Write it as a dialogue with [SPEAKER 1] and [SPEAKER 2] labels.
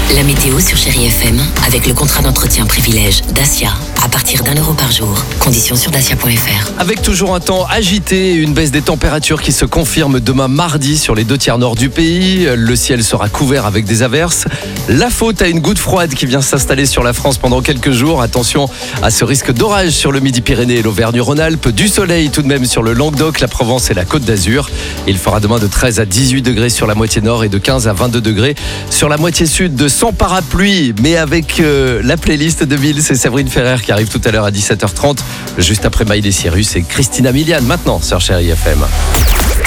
[SPEAKER 1] La météo sur Chérie FM avec le contrat d'entretien privilège Dacia à partir d'€1 par jour. Conditions sur dacia.fr.
[SPEAKER 2] Avec toujours un temps agité et une baisse des températures qui se confirme demain mardi sur les 2 tiers nord du pays. Le ciel sera couvert avec des averses. La faute à une goutte froide qui vient s'installer sur la France pendant quelques jours. Attention à ce risque d'orage sur le Midi-Pyrénées et l'Auvergne-Rhône-Alpes. Du soleil tout de même sur le Languedoc, la Provence et la Côte d'Azur. Il fera demain de 13 à 18 degrés sur la moitié nord et de 15 à 22 degrés sur la moitié sud. Sans parapluie, mais avec la playlist de Bill. C'est Séverine Ferrer qui arrive tout à l'heure à 17h30, juste après Miley Cyrus et Christina Milian, maintenant sur Chérie FM.